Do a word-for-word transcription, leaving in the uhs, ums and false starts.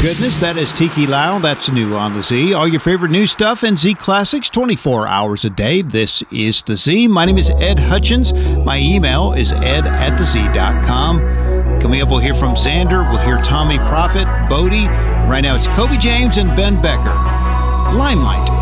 Goodness, that is Tiki Lau. That's new on the Z. All your favorite new stuff and Z Classics twenty-four hours a day. This is the Z. My name is Ed Hutchins. My email is ed at the z dot com. Coming up, we'll hear from Xander. We'll hear Tommy Prophet, Bodie. Right now, it's Kobe James and Ben Becker. Limelight.